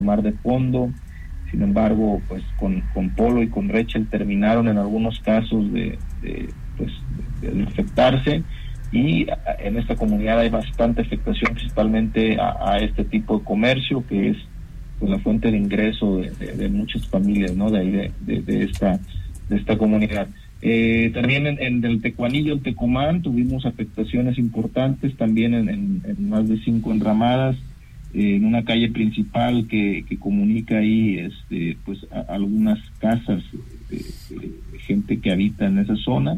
mar de fondo. Sin embargo, pues con Polo y con Rachel terminaron en algunos casos de afectarse, y en esta comunidad hay bastante afectación, principalmente a este tipo de comercio, que es pues la fuente de ingreso de muchas familias, ¿no? De ahí de esta comunidad. También en el Tecuanillo, el Tecomán, tuvimos afectaciones importantes también en más de 5 enramadas, en una calle principal que comunica ahí pues algunas casas de gente que habita en esa zona.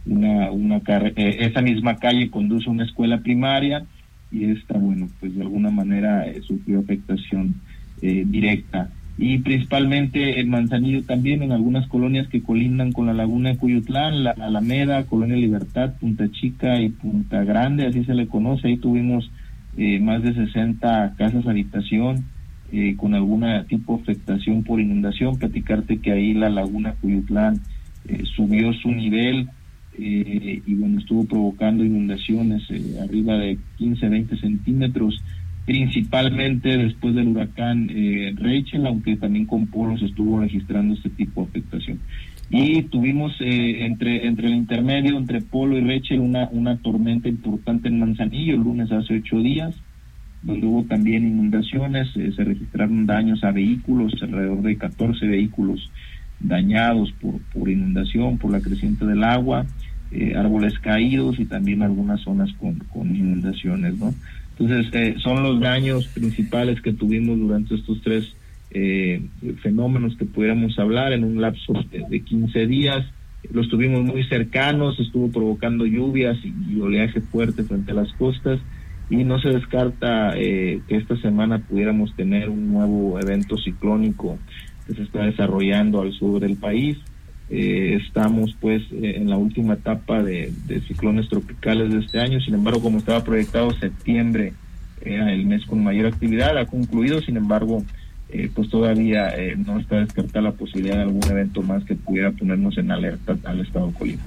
Esa misma calle conduce a una escuela primaria, y esta, bueno, pues de alguna manera sufrió afectación directa. Y principalmente en Manzanillo también, en algunas colonias que colindan con la laguna de Cuyutlán, la Alameda, Colonia Libertad, Punta Chica y Punta Grande, así se le conoce. Ahí tuvimos más de 60 casas habitación con alguna tipo de afectación por inundación. Platicarte que ahí la laguna Cuyutlán subió su nivel, y bueno, estuvo provocando inundaciones arriba de 15-20 centímetros, principalmente después del huracán Rachel, aunque también con Polo se estuvo registrando este tipo de afectación. Y tuvimos entre el intermedio entre Polo y Rachel una tormenta importante en Manzanillo el lunes hace 8 días, donde hubo también inundaciones. Se registraron daños a vehículos, alrededor de 14 vehículos dañados por inundación, por la creciente del agua, árboles caídos y también algunas zonas con inundaciones, ¿no? Entonces, son los daños principales que tuvimos durante estos 3 fenómenos que pudiéramos hablar en un lapso de 15 días. Los tuvimos muy cercanos, estuvo provocando lluvias y oleaje fuerte frente a las costas, y no se descarta que esta semana pudiéramos tener un nuevo evento ciclónico que se está desarrollando al sur del país. Estamos pues en la última etapa de ciclones tropicales de este año. Sin embargo, como estaba proyectado, septiembre era el mes con mayor actividad, ha concluido. Sin embargo, pues todavía no está descartada la posibilidad de algún evento más que pudiera ponernos en alerta al estado de Colima.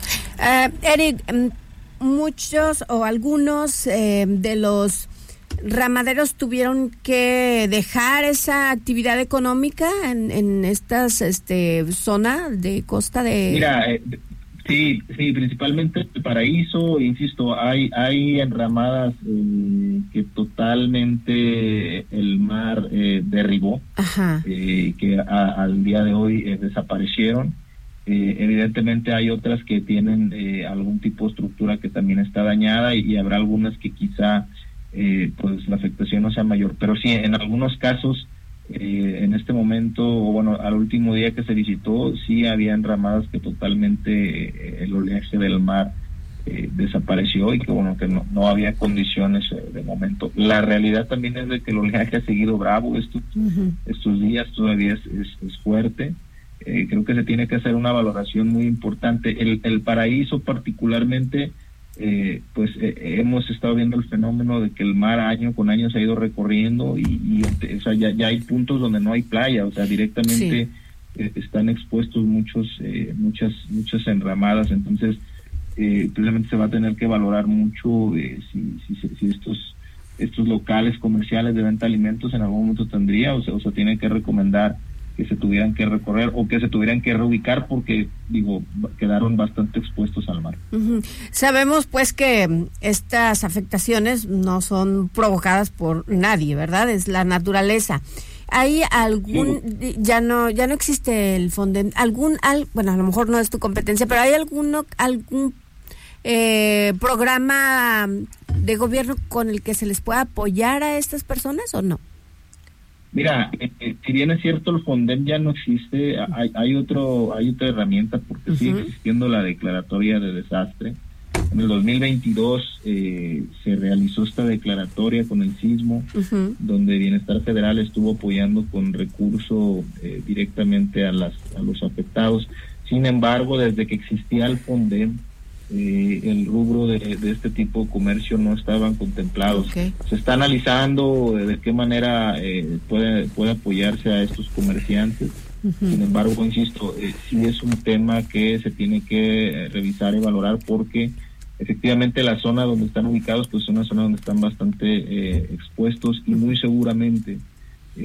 Eric, muchos o algunos de los ramaderos tuvieron que dejar esa actividad económica en estas zona de costa de... Mira, sí, principalmente el Paraíso, insisto, hay enramadas que totalmente el mar derribó, que al día de hoy desaparecieron. Evidentemente hay otras que tienen algún tipo de estructura que también está dañada, y habrá algunas que quizá pues la afectación no sea mayor, pero sí, en algunos casos en este momento, o bueno, al último día que se visitó, sí había enramadas que totalmente el oleaje del mar desapareció, y que bueno, que no había condiciones de momento. La realidad también es de que el oleaje ha seguido bravo estos días, todavía es fuerte. Creo que se tiene que hacer una valoración muy importante. El Paraíso particularmente, pues hemos estado viendo el fenómeno de que el mar año con año se ha ido recorriendo, y o sea, ya hay puntos donde no hay playa, o sea, directamente están expuestos muchas enramadas. Entonces precisamente se va a tener que valorar mucho si estos locales comerciales de venta de alimentos en algún momento tendría, o sea tiene que recomendar que se tuvieran que recorrer o que se tuvieran que reubicar, porque quedaron bastante expuestos al mar. Sabemos pues que estas afectaciones no son provocadas por nadie, ¿verdad? Es la naturaleza. ¿Hay algún, ya no existe el Fonden, bueno, a lo mejor no es tu competencia, pero hay algún programa de gobierno con el que se les pueda apoyar a estas personas o no? Mira, si bien es cierto, el Fonden ya no existe, hay otra herramienta, porque sigue existiendo la declaratoria de desastre. En el 2022 se realizó esta declaratoria con el sismo, donde Bienestar Federal estuvo apoyando con recurso directamente a los afectados. Sin embargo, desde que existía el Fonden, el rubro de este tipo de comercio no estaban contemplados. Se está analizando de qué manera puede apoyarse a estos comerciantes. Sin embargo, insisto, sí es un tema que se tiene que revisar y valorar, porque efectivamente la zona donde están ubicados pues es una zona donde están bastante expuestos, y muy seguramente